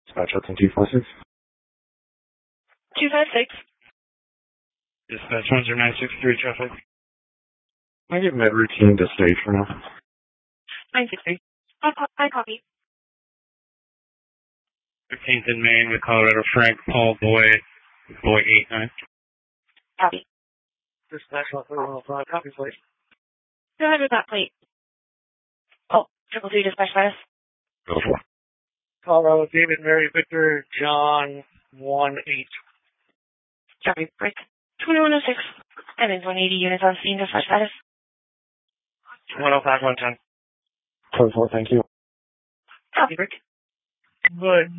Dispatch Hudson 246. 256. Dispatch 10963 traffic. I get med routine to stage for now. 963. I copy. 15th in Maine with Colorado Frank Paul Boy 89. Copy. Dispatch 105, copy plate. Go ahead with that plate. Oh, 333 dispatch status. Go for it. Colorado David Mary Victor John 18. Copy. Break. 2106. And then 180 units on scene dispatch status. 105, 110. 24, thank you. Copy. Break. Good.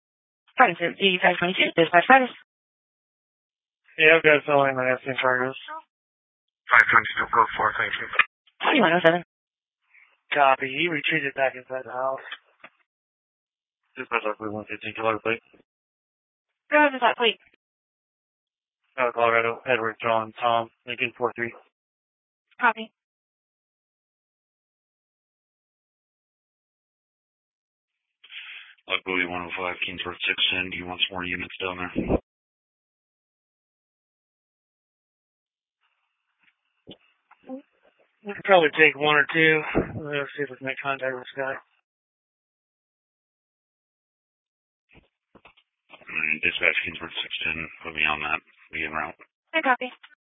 522 dispatch status. Yeah, I've got someone that has same charges. 522, go for it, thank you. 2107. Copy. He retreated back inside the house. Dispatch 115 Colorado plate. Go ahead with that plate. Colorado Edward John Tom Lincoln 43. Copy. Buoy 105 Kingsford 610. Do you want some more units down there? We could probably take one or two. Let's see if we can make contact with this guy. Dispatch Kingsford 610. Put me on that. Be en route. I copy.